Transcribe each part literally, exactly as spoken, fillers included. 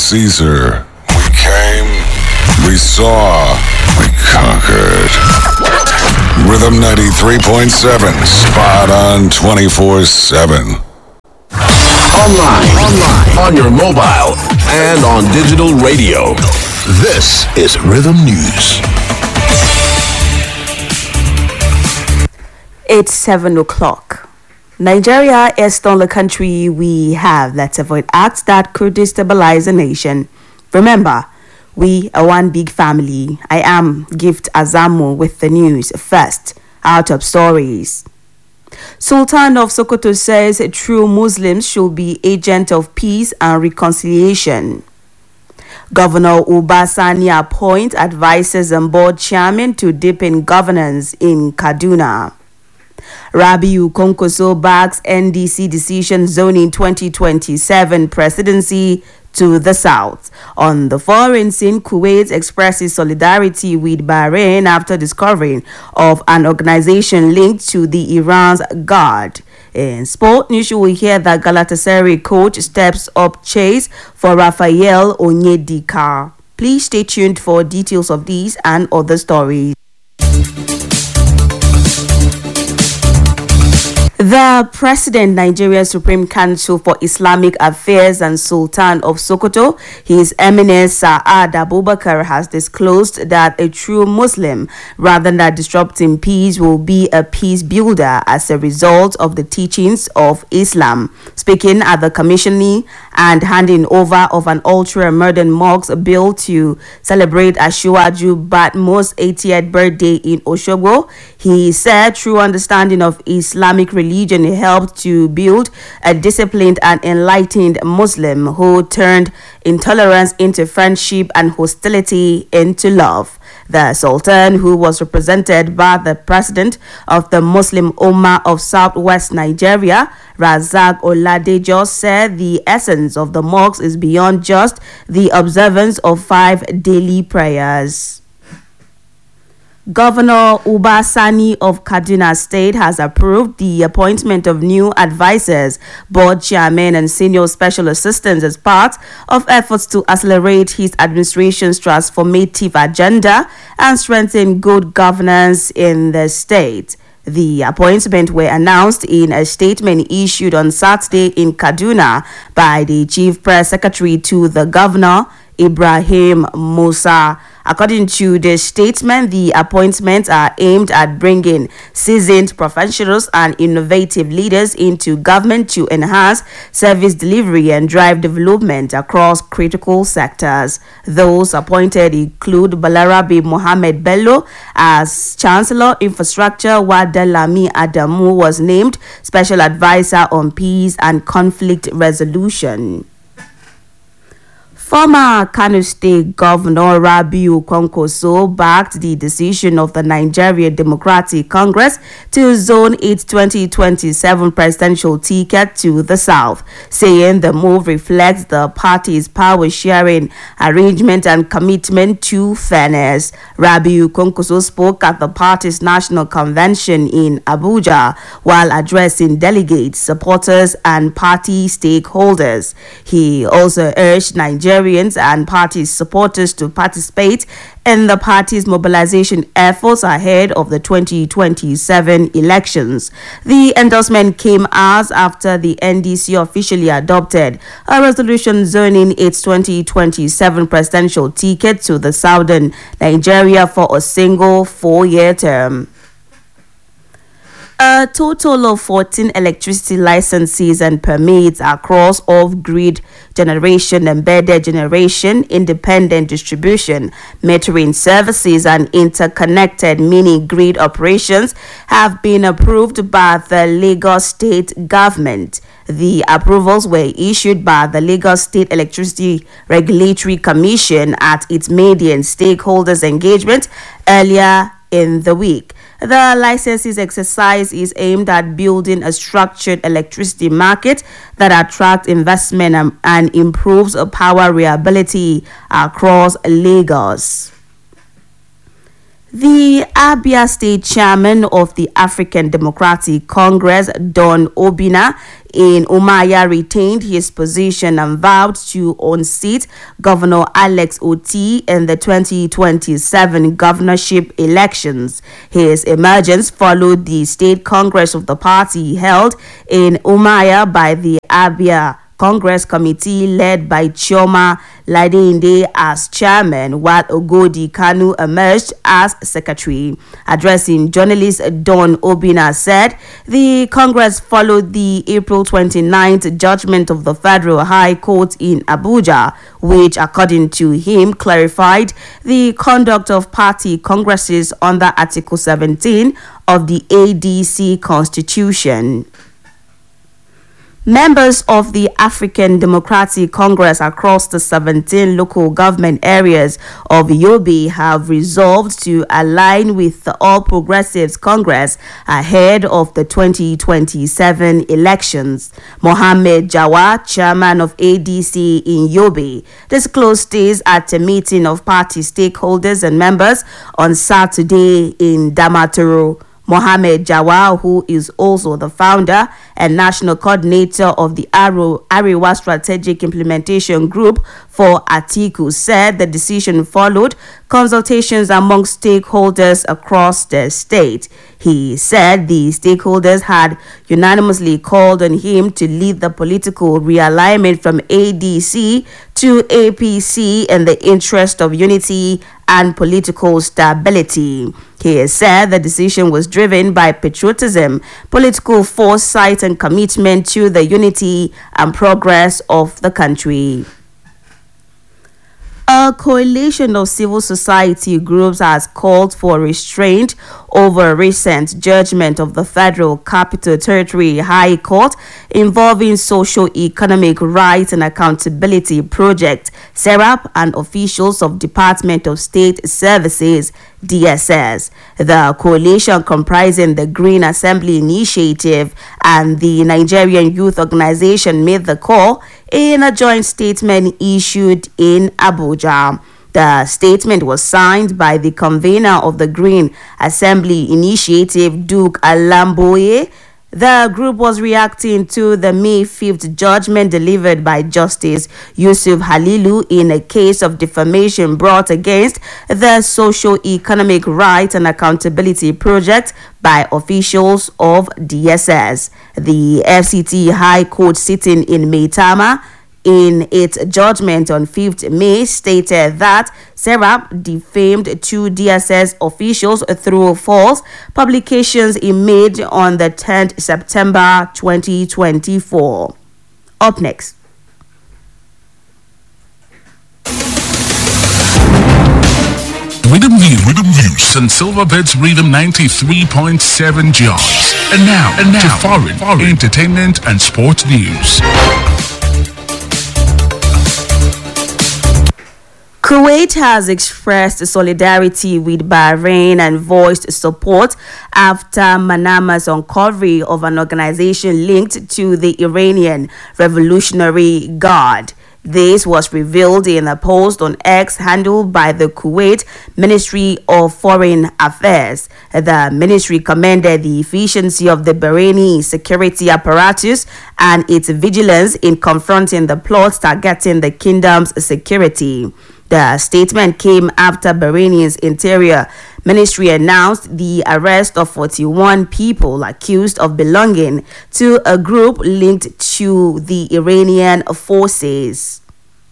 Caesar. We came, we saw, we conquered. Rhythm ninety-three point seven, spot on twenty-four seven. Online, online, on your mobile, and on digital radio. This is Rhythm News. It's seven o'clock. Nigeria is the only country we have that avoid acts that could destabilize a nation. Remember, we are one big family. I am Gift Azamo with the news. First, our top stories. Sultan of Sokoto says true Muslims should be agents of peace and reconciliation. Governor Uba Sani appoints advisors and board chairman to deepen governance in Kaduna. Rabiu Konkoso backs N D C decision zoning twenty twenty-seven presidency to the south. On the foreign scene, Kuwait expresses solidarity with Bahrain after discovering of an organization linked to the Iran's Guard. In sport news, you will hear that Galatasaray coach steps up chase for Rafael Onyedika. Please stay tuned for details of these and other stories. The President, Nigeria Supreme Council for Islamic Affairs and Sultan of Sokoto, His Eminence Saad Abubakar, has disclosed that a true Muslim, rather than disrupting peace, will be a peace builder as a result of the teachings of Islam. Speaking at the commissioning and handing over of an ultra-modern mosque built to celebrate Asiwaju Badmo's eightieth birthday in Osogbo, he said true understanding of Islamic religion Religion helped to build a disciplined and enlightened Muslim who turned intolerance into friendship and hostility into love. The Sultan, who was represented by the President of the Muslim Ummah of Southwest Nigeria, Razak Oladejo, said the essence of the mosque is beyond just the observance of five daily prayers. Governor Uba Sani of Kaduna State has approved the appointment of new advisors, board chairmen, and senior special assistants as part of efforts to accelerate his administration's transformative agenda and strengthen good governance in the state. The appointments were announced in a statement issued on Saturday in Kaduna by the Chief Press Secretary to the Governor, Ibrahim Musa. According to the statement, the appointments are aimed at bringing seasoned professionals and innovative leaders into government to enhance service delivery and drive development across critical sectors. Those appointed include Balarabe Mohammed Bello as Chancellor Infrastructure, while Dalami Adamu was named Special Advisor on Peace and Conflict Resolution. Former Kano State Governor Rabiu Konkoso backed the decision of the Nigeria Democratic Congress to zone its twenty twenty-seven presidential ticket to the south, saying the move reflects the party's power-sharing arrangement and commitment to fairness. Rabiu Konkoso spoke at the party's national convention in Abuja while addressing delegates, supporters, and party stakeholders. He also urged Nigeria and party supporters to participate in the party's mobilization efforts ahead of the twenty twenty-seven elections. The endorsement came hours after the N D C officially adopted a resolution zoning its twenty twenty-seven presidential ticket to the southern Nigeria for a single four-year term. A total of fourteen electricity licenses and permits across off-grid generation, embedded generation, independent distribution, metering services, and interconnected mini-grid operations have been approved by the Lagos State government. The approvals were issued by the Lagos State Electricity Regulatory Commission at its median stakeholders engagement earlier in the week. The licenses exercise is aimed at building a structured electricity market that attracts investment and, and improves power reliability across Lagos. The Abia State Chairman of the African Democratic Congress, Don Obina, in Umaya retained his position and vowed to unseat Governor Alex Oti in the twenty twenty-seven governorship elections. His emergence followed the state congress of the party held in Umaya by the Abia Congress Committee led by Chioma Ladende as chairman, while Ogodi Kanu emerged as secretary. Addressing journalists, Don Obina said the Congress followed the April twenty-ninth judgment of the Federal High Court in Abuja, which, according to him, clarified the conduct of party congresses under Article seventeen of the A D C Constitution. Members of the African Democratic Congress across the seventeen local government areas of Yobe have resolved to align with the All Progressives Congress ahead of the twenty twenty-seven elections. Mohammed Jawa, chairman of A D C in Yobe, disclosed this at a meeting of party stakeholders and members on Saturday in Damaturu. Mohammed Jawa, who is also the founder and national coordinator of the Arewa Strategic Implementation Group for Atiku, said the decision followed consultations among stakeholders across the state. He said the stakeholders had unanimously called on him to lead the political realignment from A D C to A P C in the interest of unity and political stability. He said the decision was driven by patriotism, political foresight, and commitment to the unity and progress of the country. A coalition of civil society groups has called for restraint over a recent judgment of the Federal Capital Territory High Court involving Socio-Economic Rights and Accountability Project, SERAP, and officials of Department of State Services, D S S. The coalition, comprising the Green Assembly Initiative and the Nigerian Youth Organization, made the call in a joint statement issued in Abuja. The statement was signed by the convener of the Green Assembly Initiative, Duke Alamboye. The group was reacting to the May fifth judgment delivered by Justice Yusuf Halilu in a case of defamation brought against the Socio-Economic Rights and Accountability Project by officials of D S S. The F C T High Court sitting in Maitama, in its judgment on fifth May, stated that SERAP defamed two D S S officials through false publications it made on the tenth of September twenty twenty-four. Up next. Rhythm News, Rhythm News, and Silverbirds Rhythm ninety-three point seven jobs. And now, and now, to foreign, foreign entertainment and sports news. Kuwait has expressed solidarity with Bahrain and voiced support after Manama's uncovery of an organization linked to the Iranian Revolutionary Guard. This was revealed in a post on X handled by the Kuwait Ministry of Foreign Affairs. The ministry commended the efficiency of the Bahraini security apparatus and its vigilance in confronting the plots targeting the kingdom's security. The statement came after Bahrain's Interior Ministry announced the arrest of forty-one people accused of belonging to a group linked to the Iranian forces.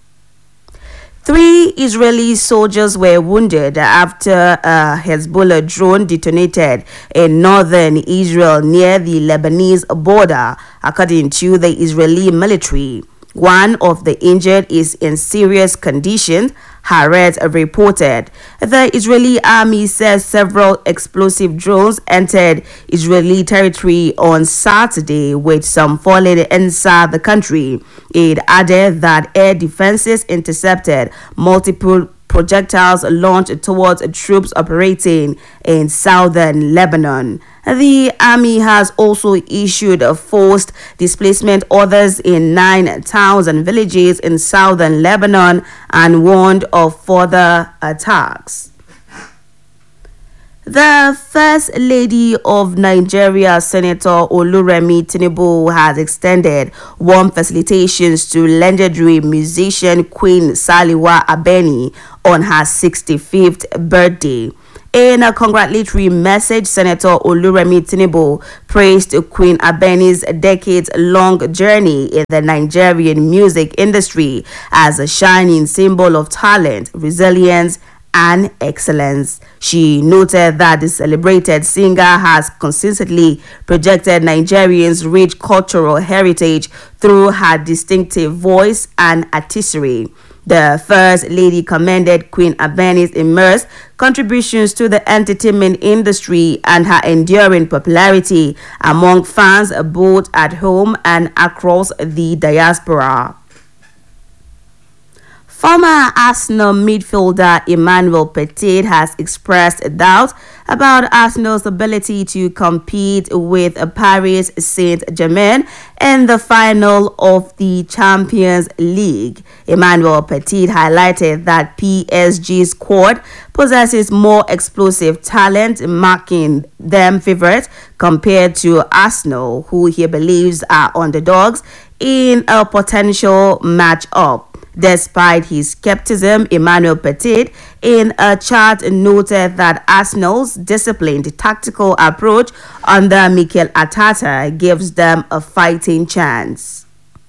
Three Israeli soldiers were wounded after a Hezbollah drone detonated in northern Israel near the Lebanese border, according to the Israeli military. One of the injured is in serious condition, Haaretz reported. The Israeli army says several explosive drones entered Israeli territory on Saturday, with some falling inside the country. It added that air defenses intercepted multiple projectiles launched towards troops operating in southern Lebanon. The army has also issued a forced displacement orders in nine towns and villages in southern Lebanon and warned of further attacks. The First Lady of Nigeria, Senator Oluremi Tinubu, has extended warm felicitations to legendary musician Queen Saliwa Abeni on her sixty-fifth birthday. In a congratulatory message, Senator Oluremi Tinubu praised Queen Abeni's decades-long journey in the Nigerian music industry as a shining symbol of talent, resilience, and excellence. She noted that the celebrated singer has consistently projected Nigerians' rich cultural heritage through her distinctive voice and artistry. The First Lady commended Queen Abeni's immense contributions to the entertainment industry and her enduring popularity among fans both at home and across the diaspora. Former Arsenal midfielder Emmanuel Petit has expressed doubt about Arsenal's ability to compete with Paris Saint-Germain in the final of the Champions League. Emmanuel Petit highlighted that P S G's squad possesses more explosive talent, marking them favorites compared to Arsenal, who he believes are underdogs in a potential match-up. Despite his skepticism, Emmanuel Petit, in a chart, noted that Arsenal's disciplined tactical approach under Mikel Arteta gives them a fighting chance.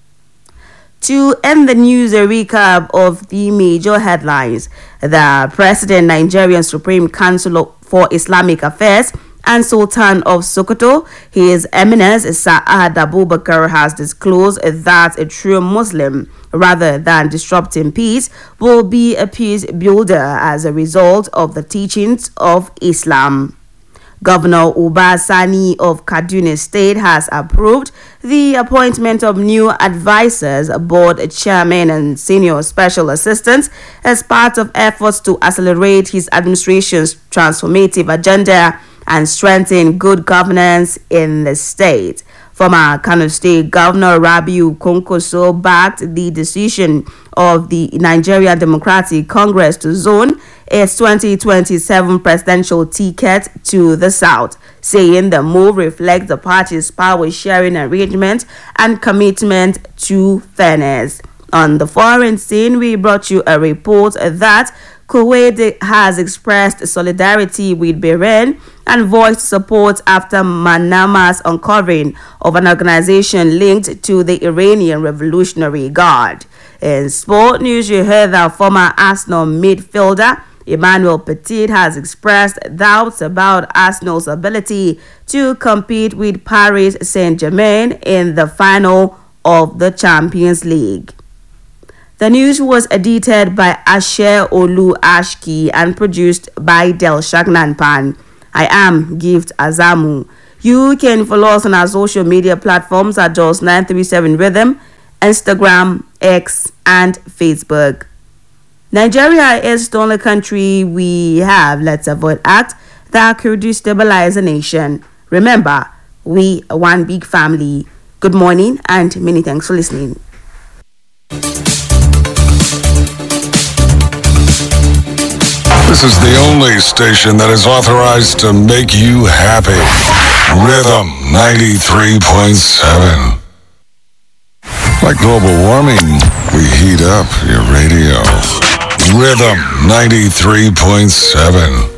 To end the news, a recap of the major headlines. The President, Nigerian Supreme Council for Islamic Affairs, and Sultan of Sokoto, His Eminence Sa'ad Abubakar, has disclosed that a true Muslim, rather than disrupting peace, will be a peace builder as a result of the teachings of Islam. Governor Uba Sani of Kaduna State has approved the appointment of new advisors, board chairman, and senior special assistants as part of efforts to accelerate his administration's transformative agenda and strengthen good governance in the state. Former Kano State Governor Rabiu Kwankwaso backed the decision of the Nigerian Democratic Congress to zone its twenty twenty-seven presidential ticket to the south, saying the move reflects the party's power-sharing arrangement and commitment to fairness. On the foreign scene, we brought you a report that Kuwait has expressed solidarity with Bahrain and voiced support after Manama's uncovering of an organization linked to the Iranian Revolutionary Guard. In sport news, you heard that former Arsenal midfielder Emmanuel Petit has expressed doubts about Arsenal's ability to compete with Paris Saint-Germain in the final of the Champions League. The news was edited by Asher Olu Ashki and produced by Del Shagnanpan. I am Gift Azamu. You can follow us on our social media platforms at Jos nine three seven Rhythm, Instagram, X, and Facebook. Nigeria is the only country we have. Let's avoid acts that could destabilize a nation. Remember, we are one big family. Good morning and many thanks for listening. This is the only station that is authorized to make you happy. Rhythm ninety-three point seven. Like global warming, we heat up your radio. Rhythm ninety-three point seven.